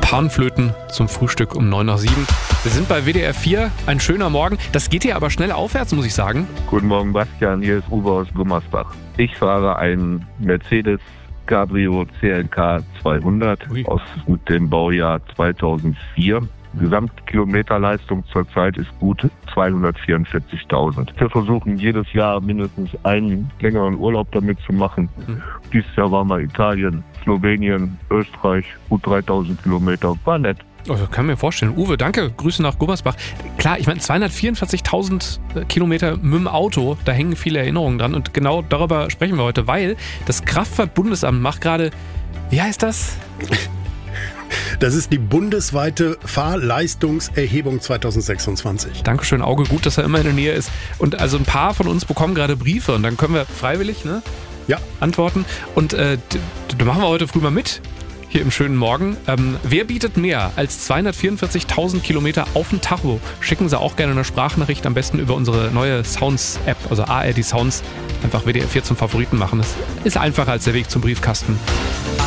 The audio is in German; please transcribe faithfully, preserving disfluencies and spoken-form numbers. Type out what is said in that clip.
Panflöten zum Frühstück um neun nach sieben. Wir sind bei W D R vier, ein schöner Morgen. Das geht hier aber schnell aufwärts, muss ich sagen. Guten Morgen, Bastian, hier ist Uwe aus Gummersbach. Ich fahre einen Mercedes Cabrio C L K zweihundert Ui. aus dem Baujahr zweitausendvier. Gesamtkilometerleistung zurzeit ist gut zweihundertvierundvierzigtausend. Wir versuchen jedes Jahr mindestens einen längeren Urlaub damit zu machen. Mhm. Dieses Jahr waren wir Italien, Slowenien, Österreich, gut dreitausend Kilometer. War nett. Oh, kann mir vorstellen. Uwe, danke. Grüße nach Gummersbach. Klar, ich meine, zweihundertvierundvierzigtausend Kilometer mit dem Auto, da hängen viele Erinnerungen dran. Und genau darüber sprechen wir heute, weil das Kraftfahrtbundesamt macht gerade, wie heißt das? Das ist die bundesweite Fahrleistungserhebung zweitausendsechsundzwanzig. Dankeschön, Auge, gut, dass er immer in der Nähe ist. Und also ein paar von uns bekommen gerade Briefe und dann können wir freiwillig ne, ja. antworten. Und äh, da machen wir heute früh mal mit. Hier im schönen Morgen. Ähm, wer bietet mehr als zweihundertvierundvierzigtausend Kilometer auf den Tacho? Schicken Sie auch gerne eine Sprachnachricht, am besten über unsere neue Sounds-App, also A R D Sounds. Einfach W D R vier zum Favoriten machen. Das ist einfacher als der Weg zum Briefkasten.